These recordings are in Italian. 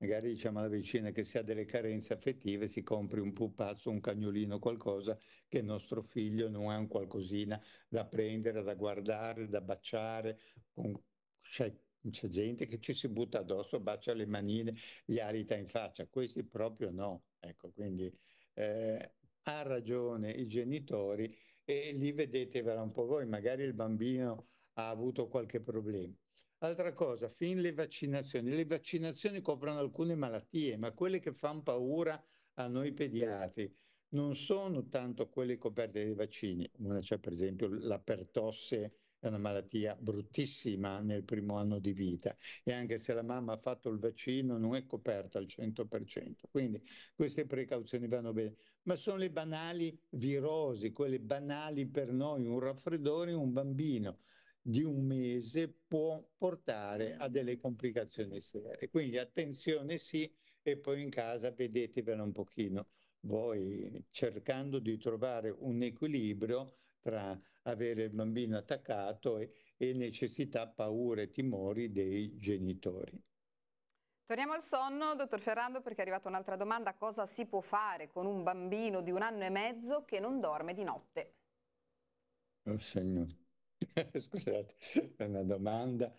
magari diciamo alla vicina che se ha delle carenze affettive si compri un pupazzo, un cagnolino, qualcosa che il nostro figlio non è un qualcosina da prendere, da guardare, da baciare. C'è, c'è gente che ci si butta addosso, bacia le manine, gli arita in faccia, questi proprio no. Ecco, quindi ha ragione i genitori e lì vedetevela un po' voi, magari il bambino ha avuto qualche problema. Altra cosa, fin le vaccinazioni coprono alcune malattie, ma quelle che fanno paura a noi pediatri non sono tanto quelle coperte dai vaccini. Una c'è per esempio la pertosse, è una malattia bruttissima nel primo anno di vita e anche se la mamma ha fatto il vaccino non è coperta al 100%. Quindi queste precauzioni vanno bene, ma sono le banali virosi, quelle banali per noi, un raffreddore, un bambino di un mese può portare a delle complicazioni serie. Quindi attenzione sì, e poi in casa vedetevela un pochino voi cercando di trovare un equilibrio tra avere il bambino attaccato e necessità, paure, timori dei genitori. Torniamo al sonno, dottor Ferrando, perché è arrivata un'altra domanda. Cosa si può fare con un bambino di 1 anno e mezzo che non dorme di notte? Oh, signor. Scusate, è una domanda.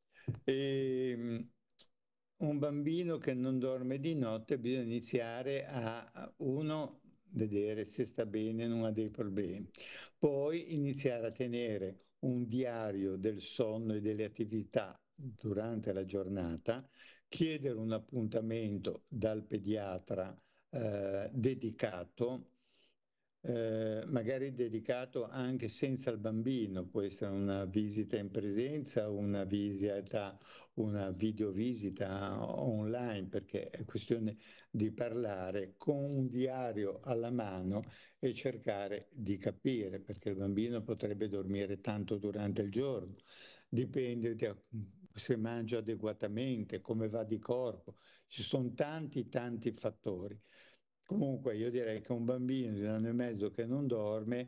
Un bambino che non dorme di notte bisogna iniziare uno, vedere se sta bene, non ha dei problemi. Poi iniziare a tenere un diario del sonno e delle attività durante la giornata, chiedere un appuntamento dal pediatra dedicato, magari dedicato anche senza il bambino, può essere una visita in presenza, una videovisita online, perché è questione di parlare con un diario alla mano e cercare di capire, perché il bambino potrebbe dormire tanto durante il giorno, dipende se mangia adeguatamente, come va di corpo, ci sono tanti fattori. Comunque io direi che un bambino di 1 anno e mezzo che non dorme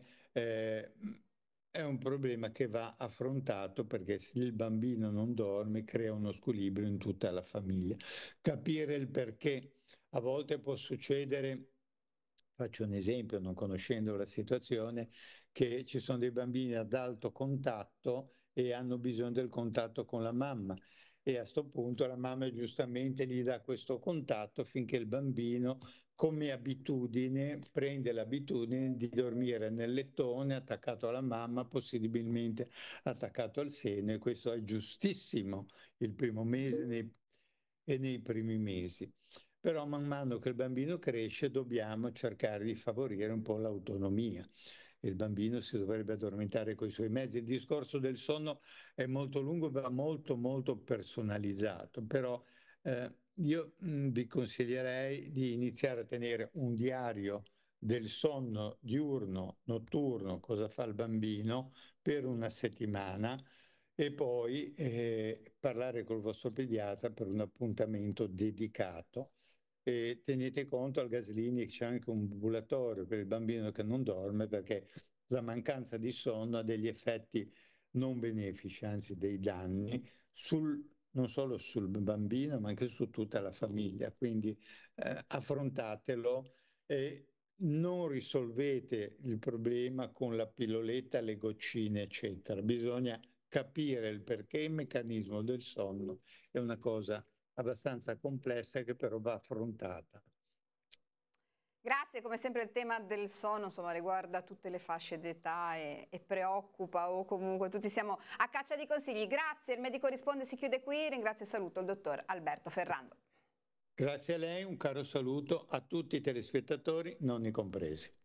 è un problema che va affrontato perché se il bambino non dorme crea uno squilibrio in tutta la famiglia. Capire il perché. A volte può succedere, faccio un esempio non conoscendo la situazione, che ci sono dei bambini ad alto contatto e hanno bisogno del contatto con la mamma e a questo punto la mamma giustamente gli dà questo contatto finché il bambino come abitudine prende l'abitudine di dormire nel lettone attaccato alla mamma, possibilmente attaccato al seno e questo è giustissimo il primo mese e nei primi mesi. Però man mano che il bambino cresce dobbiamo cercare di favorire un po' l'autonomia. Il bambino si dovrebbe addormentare con i suoi mezzi. Il discorso del sonno è molto lungo, va molto personalizzato, però io vi consiglierei di iniziare a tenere un diario del sonno diurno, notturno, cosa fa il bambino per una settimana e poi parlare col vostro pediatra per un appuntamento dedicato. E tenete conto al Gaslini che c'è anche un ambulatorio per il bambino che non dorme perché la mancanza di sonno ha degli effetti non benefici, anzi dei danni non solo sul bambino ma anche su tutta la famiglia. Quindi affrontatelo e non risolvete il problema con la pilloletta, le goccine, eccetera. Bisogna capire il perché il meccanismo del sonno è una cosa abbastanza complessa che però va affrontata. Grazie, come sempre il tema del sonno insomma, riguarda tutte le fasce d'età e preoccupa o comunque tutti siamo a caccia di consigli. Grazie, il medico risponde, si chiude qui, ringrazio e saluto il dottor Alberto Ferrando. Grazie a lei, un caro saluto a tutti i telespettatori, nonni compresi.